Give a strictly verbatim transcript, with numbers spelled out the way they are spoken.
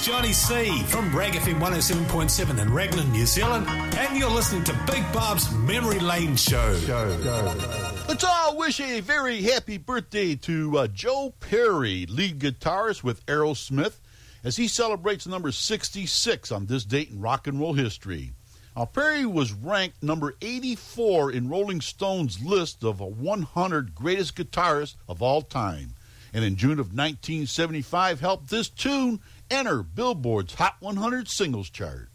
is Johnny C. from Rag F M one oh seven point seven in Raglan, New Zealand, and you're listening to Big Bob's Memory Lane Show. Show, show. Let's all wish a very happy birthday to uh, Joe Perry, lead guitarist with Aerosmith, as he celebrates number sixty-six on this date in rock and roll history. Now, Perry was ranked number eighty-four in Rolling Stone's list of one hundred greatest guitarists of all time, and in June of nineteen seventy-five helped this tune enter Billboard's Hot one hundred Singles chart.